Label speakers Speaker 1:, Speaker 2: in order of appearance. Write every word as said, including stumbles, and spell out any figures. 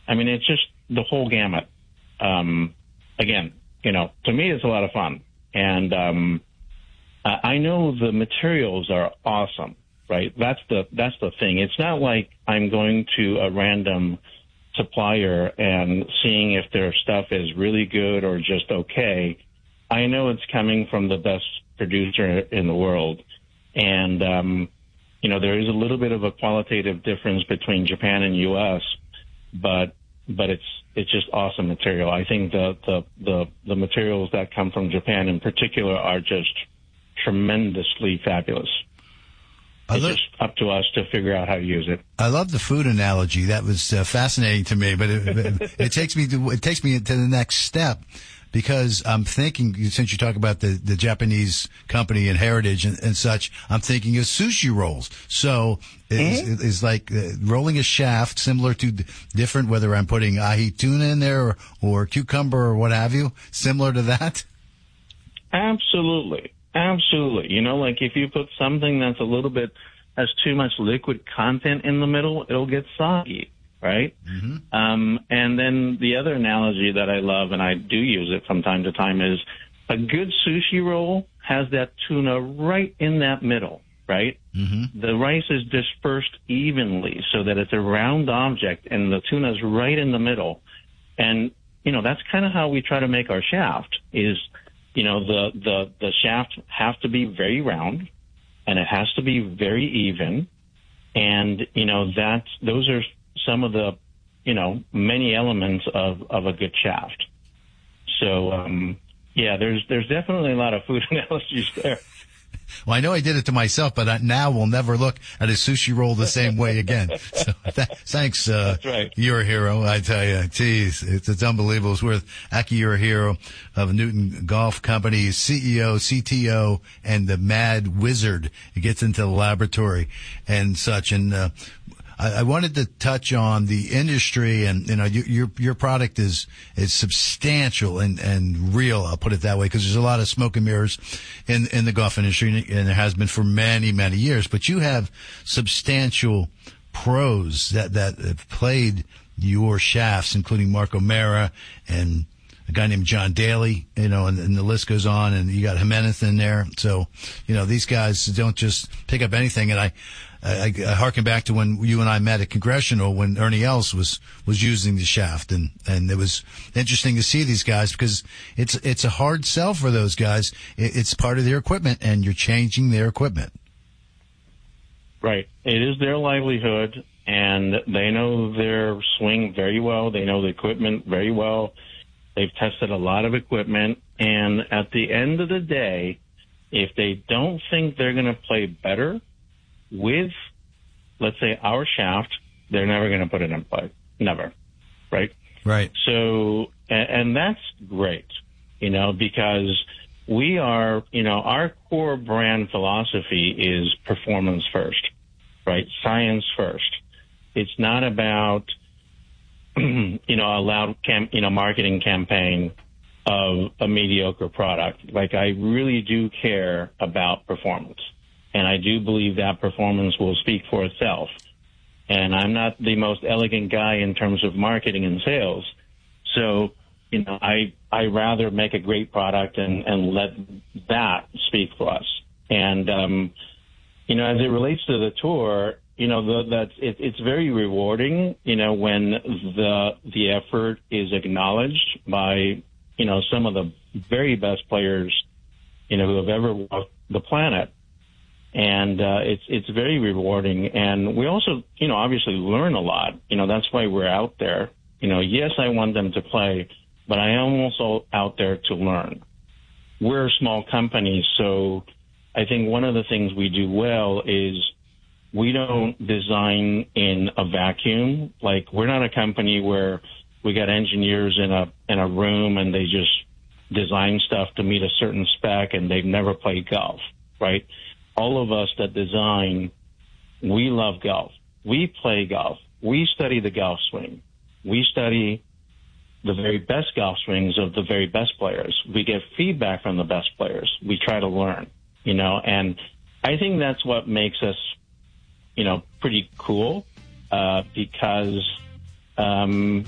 Speaker 1: I mean, it's just the whole gamut. Um, again, you know, to me, it's a lot of fun. And um, I know the materials are awesome, right? That's the that's the thing. It's not like I'm going to a random supplier and seeing if their stuff is really good or just okay. I know it's coming from the best producer in the world. And, um, you know, there is a little bit of a qualitative difference between Japan and U S, but but it's it's just awesome material. I think the, the, the, the materials that come from Japan in particular are just tremendously fabulous. It's
Speaker 2: lo-
Speaker 1: just up to us to figure out how to use it.
Speaker 2: I love the food analogy. That was uh, fascinating to me, but it, it, it takes me to, it takes me to the next step, because I'm thinking, since you talk about the, the Japanese company and heritage and, and such, I'm thinking of sushi rolls. So
Speaker 1: Mm-hmm.
Speaker 2: it's, it's like uh, rolling a shaft similar to d- different, whether I'm putting ahi tuna in there or, or cucumber or what have you, similar to that.
Speaker 1: Absolutely. Absolutely. You know, like if you put something that's a little bit, has too much liquid content in the middle, it'll get soggy, right?
Speaker 2: Mm-hmm.
Speaker 1: Um, and then the other analogy that I love, and I do use it from time to time, is a good sushi roll has that tuna right in that middle, right?
Speaker 2: Mm-hmm.
Speaker 1: The rice is dispersed evenly so that it's a round object and the tuna's right in the middle. And, you know, that's kind of how we try to make our shaft is, you know, the, the, the shaft has to be very round and it has to be very even. And, you know, that's, those are some of the, you know, many elements of, of a good shaft. So, um, yeah, there's, there's definitely a lot of food analogies there.
Speaker 2: Well, I know I did it to myself, but I, now we'll never look at a sushi roll the same way again. So th- thanks, uh,
Speaker 1: That's right.
Speaker 2: You're a hero, I tell you. Geez, it's, it's unbelievable. It's worth Aki, you're a hero of Newton Golf Company, C E O, C T O, and the Mad Wizard. He gets into the laboratory and such. And, uh, I wanted to touch on the industry, and you know, you, your your product is is substantial and and real. I'll put it that way, because there's a lot of smoke and mirrors in in the golf industry, and there has been for many many years. But you have substantial pros that that have played your shafts, including Mark O'Mara and a guy named John Daly, you know, and, and the list goes on. And you got Jimenez in there, so you know these guys don't just pick up anything. And I. I, I harken back to when you and I met at Congressional when Ernie Els was, was using the shaft, and, and it was interesting to see these guys because it's, it's a hard sell for those guys. It, it's part of their equipment and you're changing their equipment.
Speaker 1: Right. It is their livelihood and they know their swing very well. They know the equipment very well. They've tested a lot of equipment, and at the end of the day, if they don't think they're going to play better with, let's say, our shaft, they're never going to put it in play. Never. Right?
Speaker 2: Right.
Speaker 1: So, and, and that's great, you know, because we are, you know, our core brand philosophy is performance first, right? Science first. It's not about, you know, a loud, cam- you know, marketing campaign of a mediocre product. Like, I really do care about performance. And I do believe that performance will speak for itself. And I'm not the most elegant guy in terms of marketing and sales. So, you know, I, I rather make a great product and, and let that speak for us. And, um, you know, as it relates to the tour, you know, the, that's, it, it's very rewarding, you know, when the, the effort is acknowledged by, you know, some of the very best players, you know, who have ever walked the planet. And uh, it's it's very rewarding. And we also, you know, obviously learn a lot. You know, that's why we're out there. You know, yes, I want them to play, but I am also out there to learn. We're a small company, so I think one of the things we do well is we don't design in a vacuum. Like, we're not a company where we got engineers in a in a room and they just design stuff to meet a certain spec and they've never played golf, right? All of us that design, we love golf. We play golf. We study the golf swing. We study the very best golf swings of the very best players. We get feedback from the best players. We try to learn, you know, and I think that's what makes us, you know, pretty cool, uh, because, um,